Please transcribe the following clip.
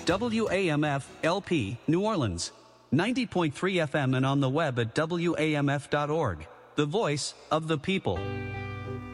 WAMF LP, New Orleans. 90.3 FM and on the web at WAMF.org. The voice of the people.